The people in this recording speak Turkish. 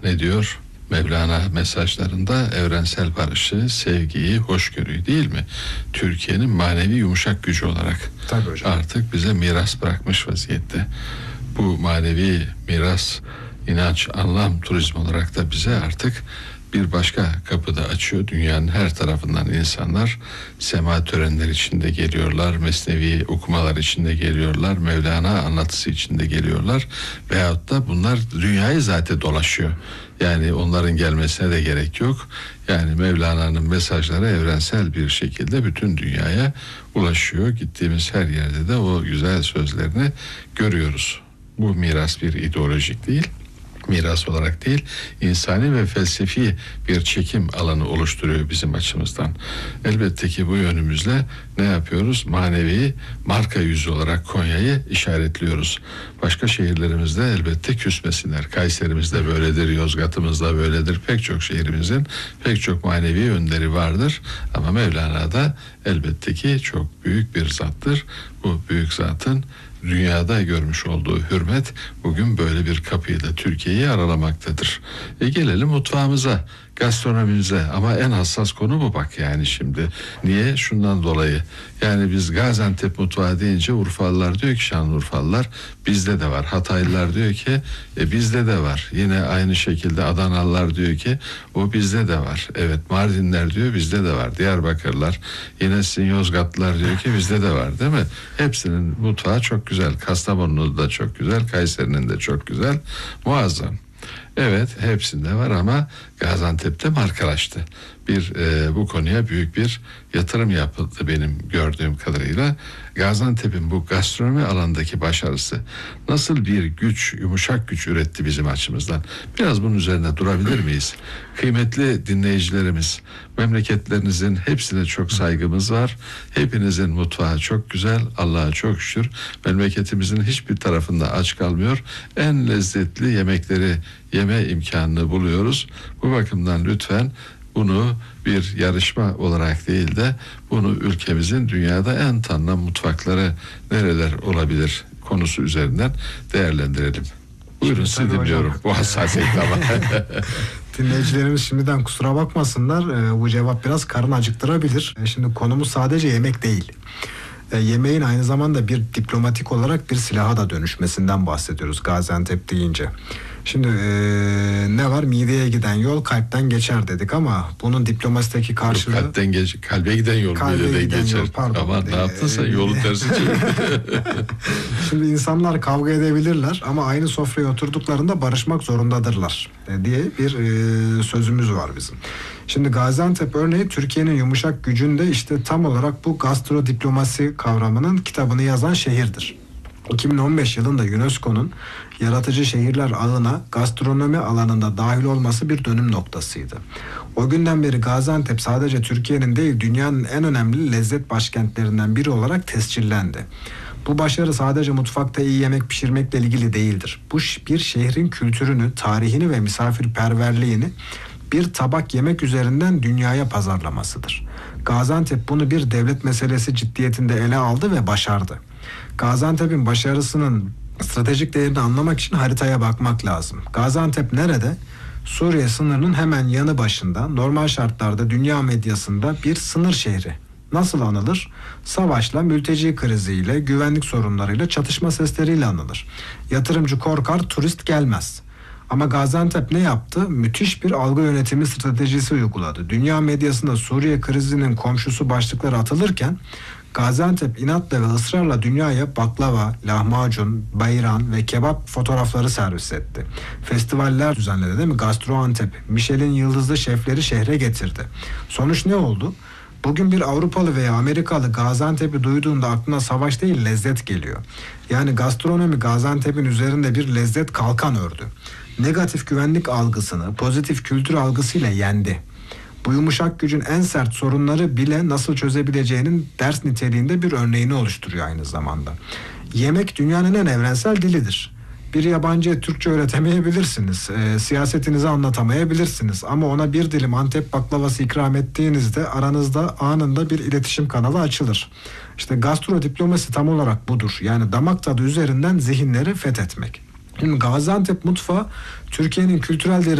ne diyor? Mevlana mesajlarında evrensel barışı, sevgiyi, hoşgörüyü değil mi? Türkiye'nin manevi yumuşak gücü olarak Tabii hocam. artık bize miras bırakmış vaziyette. Bu manevi miras, inanç, anlam turizmi olarak da bize artık bir başka kapıda açıyor. Dünyanın her tarafından insanlar sema törenleri içinde geliyorlar, mesnevi okumalar içinde geliyorlar, Mevlana anlatısı içinde geliyorlar. Veyahut da bunlar dünyayı zaten dolaşıyor. Yani onların gelmesine de gerek yok. Yani Mevlana'nın mesajları evrensel bir şekilde bütün dünyaya ulaşıyor. Gittiğimiz her yerde de o güzel sözlerini görüyoruz. Bu miras bir ideolojik değil, miras olarak değil, insani ve felsefi bir çekim alanı oluşturuyor bizim açımızdan. Elbette ki bu yönümüzle ne yapıyoruz? Manevi marka yüzü olarak Konya'yı işaretliyoruz. Başka şehirlerimizde elbette küsmesinler. Kayserimizde böyledir, Yozgat'ımızda böyledir. Pek çok şehrimizin pek çok manevi önderi vardır. Ama Mevlana'da elbette ki çok büyük bir zattır. Bu büyük zatın dünyada görmüş olduğu hürmet bugün böyle bir kapıyı da Türkiye'yi aralamaktadır. Gelelim mutfağımıza, gastronomimize, ama en hassas konu bu bak yani şimdi. Niye? Şundan dolayı. Yani biz Gaziantep mutfağı deyince Urfalılar diyor ki, Şanlıurfalılar bizde de var. Hataylılar diyor ki bizde de var. Yine aynı şekilde Adanalılar diyor ki o bizde de var. Evet, Mardinler diyor bizde de var. Diyarbakırlar, yine sizin Yozgatlılar diyor ki bizde de var, değil mi? Hepsinin mutfağı çok güzel. Kastamonu'da da çok güzel, Kayseri'nin de çok güzel. Muazzam. Evet, hepsinde var ama Gaziantep'te markalaştı. Bu konuya büyük bir yatırım yapıldı benim gördüğüm kadarıyla. Gaziantep'in bu gastronomi alandaki başarısı nasıl bir güç, yumuşak güç üretti bizim açımızdan? Biraz bunun üzerine durabilir miyiz? Kıymetli dinleyicilerimiz, memleketlerinizin hepsine çok saygımız var. Hepinizin mutfağı çok güzel, Allah'a çok şükür. Memleketimizin hiçbir tarafında aç kalmıyor. En lezzetli yemekleri yeme imkanını buluyoruz. Bu bakımdan lütfen bunu bir yarışma olarak değil de bunu ülkemizin dünyada en tanınan mutfakları nereler olabilir konusu üzerinden değerlendirelim. Buyurun, sizi dinliyorum. Bu hassasiyette ama. Dinleyicilerimiz şimdiden kusura bakmasınlar. Bu cevap biraz karın acıktırabilir. Şimdi konumuz sadece yemek değil. Yemeğin aynı zamanda bir diplomatik olarak bir silaha da dönüşmesinden bahsediyoruz Gaziantep deyince. Şimdi ne var? Mideye giden yol kalpten geçer dedik ama bunun diplomasideki karşılığı... Kalbe giden yol mideden geçer. Aman ne yaptın sen? Yolu tersi çevirdin. Şimdi insanlar kavga edebilirler ama aynı sofraya oturduklarında barışmak zorundadırlar diye bir sözümüz var bizim. Şimdi Gaziantep örneği Türkiye'nin yumuşak gücünde işte tam olarak bu gastrodiplomasi kavramının kitabını yazan şehirdir. 2015 yılında UNESCO'nun yaratıcı şehirler ağına gastronomi alanında dahil olması bir dönüm noktasıydı. O günden beri Gaziantep sadece Türkiye'nin değil dünyanın en önemli lezzet başkentlerinden biri olarak tescillendi. Bu başarı sadece mutfakta iyi yemek pişirmekle ilgili değildir. Bu bir şehrin kültürünü, tarihini ve misafirperverliğini bir tabak yemek üzerinden dünyaya pazarlamasıdır. Gaziantep bunu bir devlet meselesi ciddiyetinde ele aldı ve başardı. Gaziantep'in başarısının stratejik değerini anlamak için haritaya bakmak lazım. Gaziantep nerede? Suriye sınırının hemen yanı başında, normal şartlarda dünya medyasında bir sınır şehri. Nasıl anılır? Savaşla, mülteci kriziyle, güvenlik sorunlarıyla, çatışma sesleriyle anılır. Yatırımcı korkar, turist gelmez. Ama Gaziantep ne yaptı? Müthiş bir algı yönetimi stratejisi uyguladı. Dünya medyasında Suriye krizinin komşusu başlıkları atılırken Gaziantep inatla ve ısrarla dünyaya baklava, lahmacun, bayram ve kebap fotoğrafları servis etti. Festivaller düzenledi, değil mi? Gastroantep, Michelin yıldızlı şefleri şehre getirdi. Sonuç ne oldu? Bugün bir Avrupalı veya Amerikalı Gaziantep'i duyduğunda aklına savaş değil lezzet geliyor. Yani gastronomi Gaziantep'in üzerinde bir lezzet kalkan ördü. Negatif güvenlik algısını pozitif kültür algısıyla yendi. Bu yumuşak gücün en sert sorunları bile nasıl çözebileceğinin ders niteliğinde bir örneğini oluşturuyor aynı zamanda. Yemek dünyanın en evrensel dilidir. Bir yabancıya Türkçe öğretemeyebilirsiniz, siyasetinizi anlatamayabilirsiniz ama ona bir dilim Antep baklavası ikram ettiğinizde aranızda anında bir iletişim kanalı açılır. İşte gastrodiplomasi tam olarak budur. Yani damak tadı üzerinden zihinleri fethetmek. Şimdi Gaziantep mutfağı Türkiye'nin kültürel değeri